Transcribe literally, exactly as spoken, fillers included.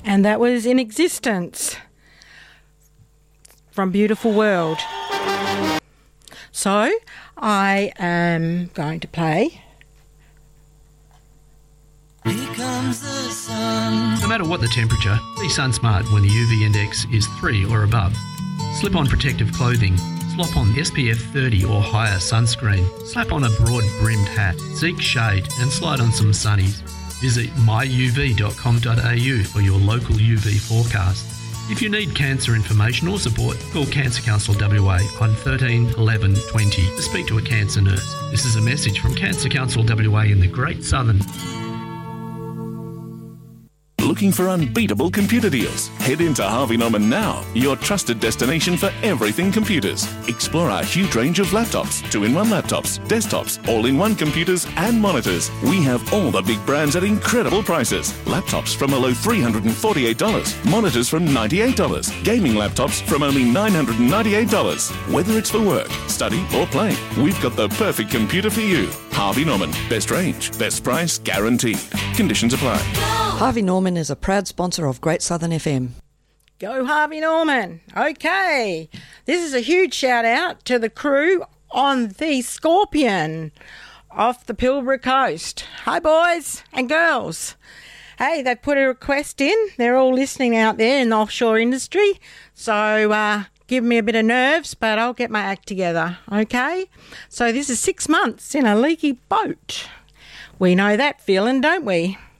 And that was In Existence from Beautiful World. So I am going to play. Here comes the sun. No matter what the temperature, be sun smart when the U V index is three or above. Slip on protective clothing. Slop on S P F thirty or higher sunscreen. Slap on a broad-brimmed hat. Seek shade and slide on some sunnies. Visit my u v dot com dot a u for your local U V forecast. If you need cancer information or support, call Cancer Council W A on thirteen eleven twenty to speak to a cancer nurse. This is a message from Cancer Council W A in the Great Southern. Looking for unbeatable computer deals? Head into Harvey Norman now, your trusted destination for everything computers. Explore our huge range of laptops, two-in-one laptops, desktops, all-in-one computers and monitors. We have all the big brands at incredible prices. Laptops from a low three hundred forty-eight dollars, monitors from ninety-eight dollars, gaming laptops from only nine hundred ninety-eight dollars. Whether it's for work, study or play, we've got the perfect computer for you. Harvey Norman, best range, best price, guaranteed. Conditions apply. Harvey Norman is a proud sponsor of Great Southern F M. Go Harvey Norman. Okay. This is a huge shout out to the crew on the Scorpion off the Pilbara coast. Hi boys and girls. Hey, they put a request in. They're all listening out there in the offshore industry. So uh, give me a bit of nerves, but I'll get my act together. Okay. So this is six months in a leaky boat. We know that feeling, don't we?